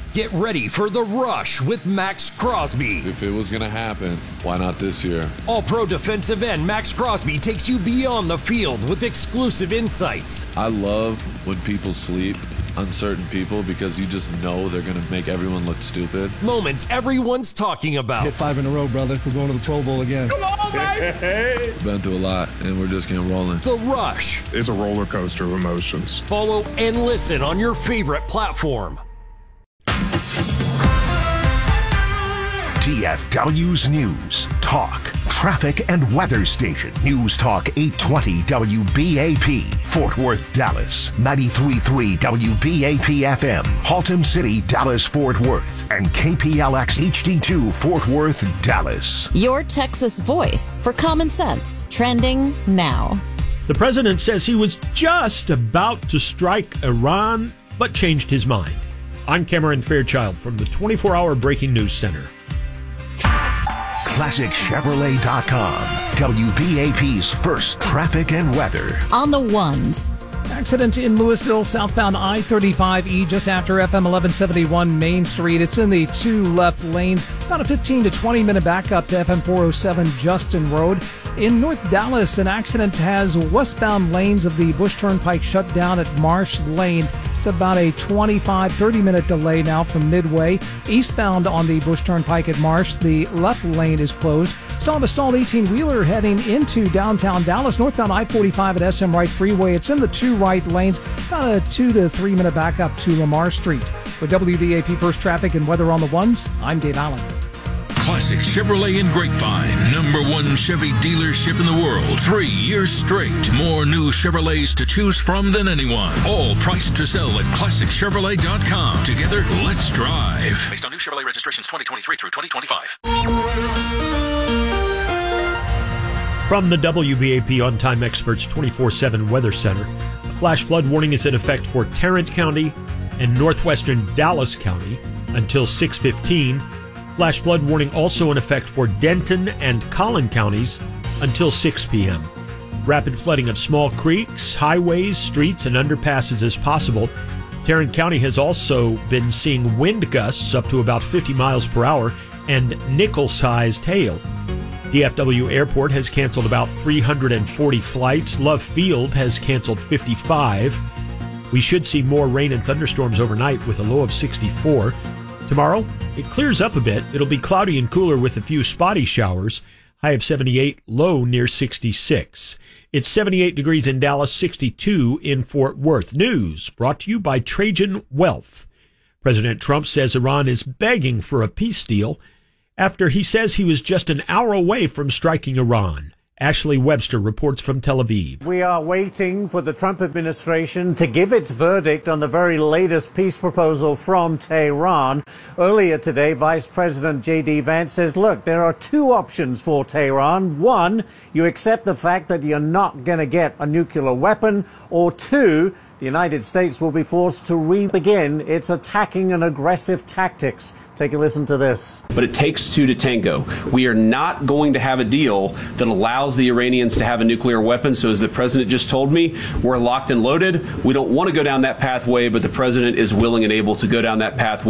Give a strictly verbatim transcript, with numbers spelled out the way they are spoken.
Get ready for The Rush with Max Crosby. If it was going to happen, why not this year? All-Pro defensive end Max Crosby takes you beyond the field with exclusive insights. I love when people sleep on certain people because you just know they're going to make everyone look stupid. Moments everyone's talking about. Hit five in a row, brother. We're going to the Pro Bowl again. Come on, baby! Hey. Been through a lot, and we're just getting rolling. The Rush. It's a roller coaster of emotions. Follow and listen on your favorite platform. T F W's News, Talk, Traffic and Weather Station. News Talk eight twenty W B A P, Fort Worth, Dallas. ninety-three point three W B A P F M, Haltom City, Dallas, Fort Worth. And K P L X H D two, Fort Worth, Dallas. Your Texas voice for common sense. Trending now. The president says he was just about to strike Iran, but changed his mind. I'm Cameron Fairchild from the twenty-four hour Breaking News Center. Classic Chevrolet dot com, W B A P's first traffic and weather. On the ones. Accident in Louisville, southbound I thirty-five E, just after F M eleven seventy-one Main Street. It's in the two left lanes. About a fifteen to twenty minute backup to F M four oh seven Justin Road. In North Dallas, an accident has westbound lanes of the Bush Turnpike shut down at Marsh Lane. It's about a twenty-five, thirty minute delay now from Midway. Eastbound on the Bush Turnpike at Marsh, the left lane is closed. Still have a stalled eighteen-wheeler heading into downtown Dallas. Northbound I forty-five at S M Wright Freeway. It's in the two right lanes. About a two to three minute backup to Lamar Street. With W B A P First Traffic and Weather on the Ones, I'm Dave Allen. Classic Chevrolet in Grapevine, number one Chevy dealership in the world. Three years straight. More new Chevrolets to choose from than anyone. All priced to sell at Classic Chevrolet dot com. Together, let's drive. Based on new Chevrolet registrations twenty twenty-three through twenty twenty-five. From the W B A P On Time Experts twenty-four seven Weather Center, a flash flood warning is in effect for Tarrant County and northwestern Dallas County until six fifteen. Flash flood warning also in effect for Denton and Collin counties until six p.m. Rapid flooding of small creeks, highways, streets, and underpasses is possible. Tarrant County has also been seeing wind gusts up to about fifty miles per hour and nickel-sized hail. D F W Airport has canceled about three hundred forty flights. Love Field has canceled fifty-five. We should see more rain and thunderstorms overnight with a low of sixty-four. Tomorrow, it clears up a bit. It'll be cloudy and cooler with a few spotty showers. High of seventy-eight, low near sixty-six. It's seventy-eight degrees in Dallas, sixty-two in Fort Worth. News brought to you by Trajan Wealth. President Trump says Iran is begging for a peace deal after he says he was just an hour away from striking Iran. Ashley Webster reports from Tel Aviv. We are waiting for the Trump administration to give its verdict on the very latest peace proposal from Tehran. Earlier today, Vice President J D Vance says, look, there are two options for Tehran. One, you accept the fact that you're not going to get a nuclear weapon. Or two, the United States will be forced to re-begin its attacking and aggressive tactics. Take a listen to this. But it takes two to tango. We are not going to have a deal that allows the Iranians to have a nuclear weapon. So as the president just told me, we're locked and loaded. We don't want to go down that pathway, but the president is willing and able to go down that pathway.